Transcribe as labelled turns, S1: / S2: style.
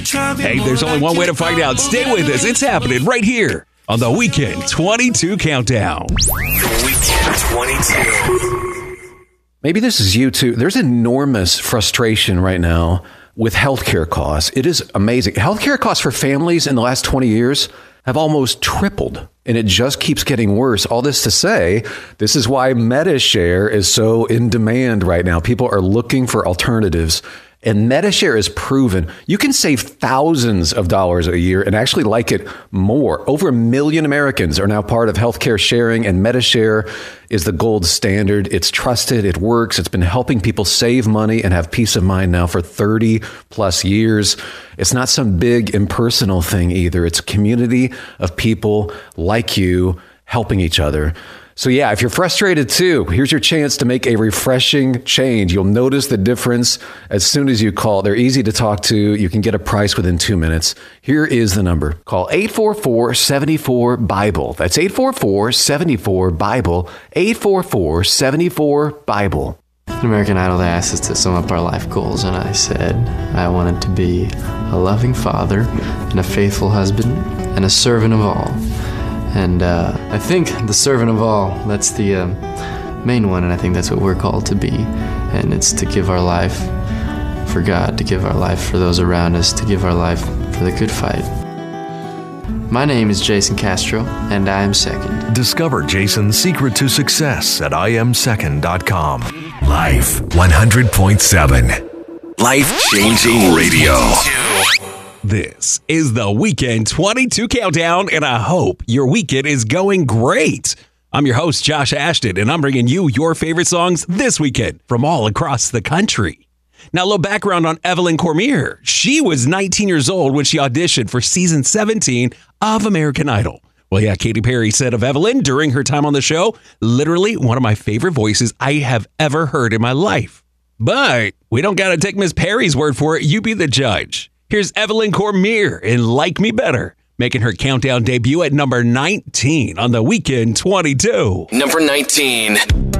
S1: Hey, there's only one way to find out. Stay with us. It's happening right here on the Weekend 22 Countdown.
S2: Weekend 22.
S3: Maybe this is you too. There's enormous frustration right now with healthcare costs. It is amazing. Healthcare costs for families in the last 20 years have almost tripled, and it just keeps getting worse. All this to say, this is why Medi-Share is so in demand right now. People are looking for alternatives. And Medi-Share is proven you can save thousands of dollars a year and actually like it more. Over 1 million Americans are now part of healthcare sharing, and Medi-Share is the gold standard. It's trusted. It works. It's been helping people save money and have peace of mind now for 30 plus years. It's not some big impersonal thing either. It's a community of people like you helping each other. So yeah, if you're frustrated too, here's your chance to make a refreshing change. You'll notice the difference as soon as you call. They're easy to talk to. You can get a price within 2 minutes. Here is the number. Call 844-74-BIBLE. That's 844-74-BIBLE. 844-74-BIBLE.
S4: An American Idol, they asked us to sum up our life goals, and I said I wanted to be a loving father and a faithful husband and a servant of all. And I think the servant of all, that's the main one, and I think that's what we're called to be. And it's to give our life for God, to give our life for those around us, to give our life for the good fight. My name is Jason Castro, and I am second.
S5: Discover Jason's secret to success at IamSecond.com.
S2: Life 100.7. Life-changing radio.
S1: This is the Weekend 22 Countdown, and I hope your weekend is going great. I'm your host, Josh Ashton, and I'm bringing you your favorite songs this weekend from all across the country. Now, a little background on Evelyn Cormier. She was 19 years old when she auditioned for season 17 of American Idol. Well, yeah, Katy Perry said of Evelyn during her time on the show, literally one of my favorite voices I have ever heard in my life. But we don't got to take Miss Perry's word for it. You be the judge. Here's Evelyn Cormier in Like Me Better, making her countdown debut at number 19 on the Weekend 22.
S2: Number 19.